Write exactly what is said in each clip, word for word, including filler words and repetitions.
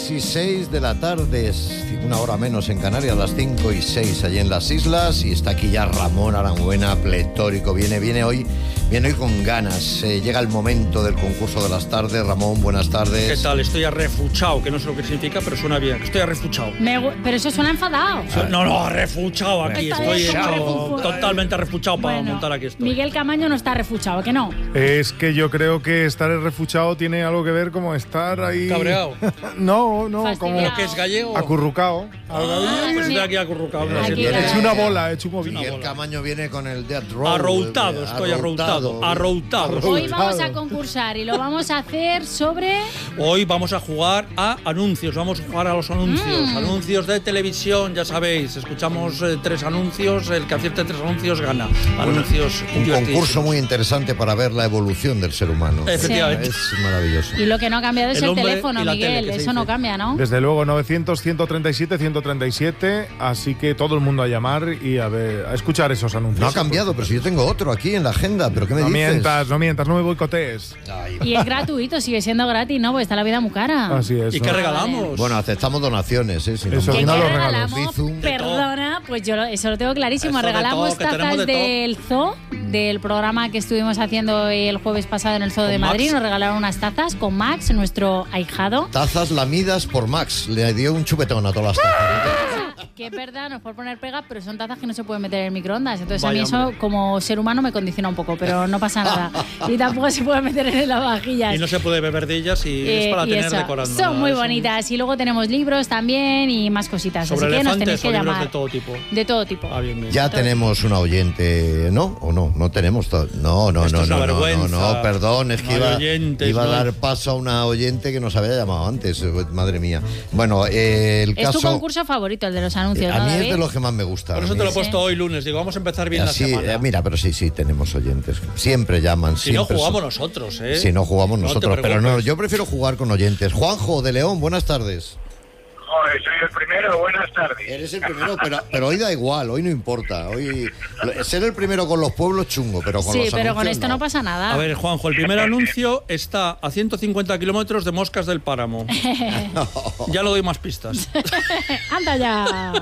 seis y seis de la tarde, una hora menos en Canarias, las cinco y seis allí en las islas, y está aquí ya Ramón Aranguena, pletórico, viene, viene hoy, viene hoy con ganas. Eh, llega el momento del concurso de las tardes. Ramón, buenas tardes. ¿Qué tal? Estoy arrefuchado, que no sé lo que significa, pero suena bien. Estoy arrefuchado. Me, pero eso suena enfadado. No, no, arrefuchado aquí. Está Estoy bien, hecho refugiado. totalmente arrefuchado para Bueno, montar aquí esto. Miguel Camaño no está refuchado, ¿que no? Es que yo creo que estar refuchado tiene algo que ver como estar ahí... ¿Cabreado? no, no, Fastidiado. como... ¿Lo que es gallego? Acurrucado. Ah, pues estoy aquí acurrucado. Aquí no sé, viene- He hecho una bola, he hecho un movimiento. Miguel Camaño viene con el Death Row. Arroutado, eh, estoy arroutado. Arroutado. Hoy vamos a concursar y lo vamos a hacer sobre... Hoy vamos a jugar a anuncios, vamos a jugar a los anuncios, Mm. anuncios de televisión, ya sabéis, escuchamos eh, tres anuncios, el que acierte tres anuncios gana. Anuncios Un divertidísimos. concurso muy interesante para ver la evolución del ser humano. Efectivamente. Es maravilloso. Y lo que no ha cambiado es El el, hombre teléfono, y la Miguel. tele, que se Eso no dice. cambia, ¿no? Desde luego, novecientos, ciento treinta y siete, ciento treinta y siete, así que todo el mundo a llamar y a ver, a escuchar esos anuncios. No ha cambiado, pero si yo tengo otro aquí en la agenda, ¿pero qué me No dices? mientas, no mientas, no me boicotees. Ay, Y es gratuito, sigue siendo gratis, ¿no? Porque está la vida muy cara. Así es. ¿Y ¿no? qué regalamos? Bueno, aceptamos donaciones, ¿eh? Si no Eso, ¿Qué, y no qué los regalamos? regalos. Bizum. Perdona, pues yo lo- eso lo tengo clarísimo. Eso de Regalamos todo, que tenemos tazas de todo. del zoo, del programa que estuvimos haciendo el jueves pasado en el Zoo Con de Madrid. Max. Nos regalaron unas tazas con Max, nuestro ahijado. Tazas lamidas por Max. Le dio un chupetón a todas las tazas. Que es verdad, nos puede poner pega, pero son tazas que no se pueden meter en el microondas. Entonces a Vaya, mí eso, hombre. como ser humano, me condiciona un poco, pero no pasa nada. Y tampoco se puede meter en las vajillas. Y no se puede beber de ellas y Eh, es para y tener eso. decorando. Son muy Es un- bonitas. Y luego tenemos libros también y más cositas. Sobre Así que nos tenéis elefantes que o libros llamar. de todo tipo. De todo tipo. Ah, bien, bien. Ya tenemos una oyente, ¿no? ¿O no? No tenemos todo. No, no, Esto no, es una no, no, no, vergüenza. no, perdón, es que No hay iba, oyentes, iba a no. dar paso a una oyente que nos había llamado antes, eh, madre mía. Bueno, eh, el Es caso... tu concurso favorito, el de los anuncios, a ¿no, mí es David? de los que más me gusta. Por a eso mí. te lo he Sí. puesto hoy lunes. Digo, vamos a empezar bien Así, la semana. eh, mira, pero sí, sí, tenemos oyentes. Siempre llaman. si no siempre jugamos son- nosotros, ¿eh? Si no jugamos No te nosotros, pero no, preocupes. yo prefiero jugar con oyentes. Juanjo de León, buenas tardes. Joder, soy el primero, buenas tardes. Eres el primero, pero, pero hoy da igual, hoy no importa. Hoy ser el primero con los pueblos chungo, pero con Sí, los pero con anuncios esto no pasa nada. A ver, Juanjo, el primer anuncio está a ciento cincuenta kilómetros de Moscas del Páramo. Ya le doy más pistas. ¡Anda ya!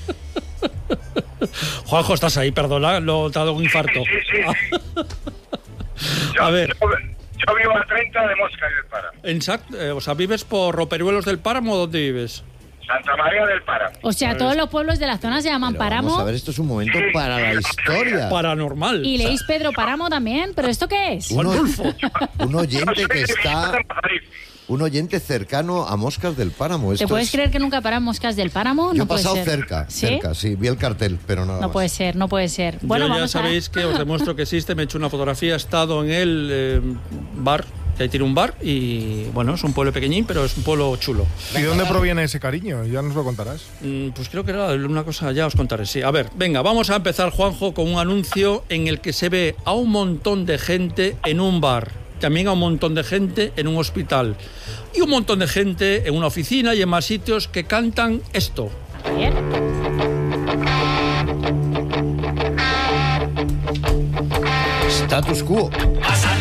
Juanjo, estás ahí, perdona, lo, te ha dado un infarto. Sí, sí, sí. Yo, A ver. Yo, yo vivo a treinta de Moscas del Páramo. Exacto, eh, o sea, ¿vives por Roperuelos del Páramo o dónde vives? Santa María del Páramo. O sea, todos los pueblos de la zona se llaman Pero Páramo. Vamos a ver, esto es un momento para la historia. Paranormal. Y leéis Pedro Páramo también. ¿Pero esto qué es? Un, Rodolfo. un Yo oyente soy que de está, de Madrid. un oyente cercano a Moscas del Páramo. ¿Te Esto puedes es- creer que nunca paran moscas del Páramo? Yo No he puede pasado ser. cerca, ¿Sí? cerca, sí, vi el cartel, pero nada No más. puede ser, no puede ser. Bueno, Yo ya vamos sabéis a... que os demuestro que existe, me he hecho una fotografía, he estado en el eh, bar, que ahí tiene un bar y bueno, es un pueblo pequeñín, pero es un pueblo chulo. ¿Y de dónde proviene ese cariño? Ya nos lo contarás. Mm, Pues creo que era una cosa, ya os contaré, sí. A ver, venga, vamos a empezar, Juanjo, con un anuncio en el que se ve a un montón de gente en un bar, también a un montón de gente en un hospital y un montón de gente en una oficina y en más sitios que cantan esto. A ver. Status quo.